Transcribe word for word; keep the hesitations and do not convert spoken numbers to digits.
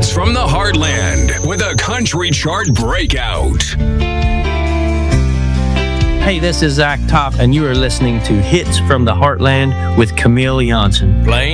Hits from the Heartland with a country chart breakout. Hey, this is Zach Top, and you are listening to Hits from the Heartland with Camille Janssen. Playing